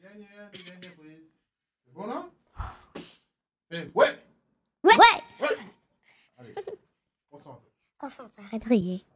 Dernière prise. C'est bon, là? Ouais! Ouais! Ouais. Allez, concentre. Concentre, arrête de rier.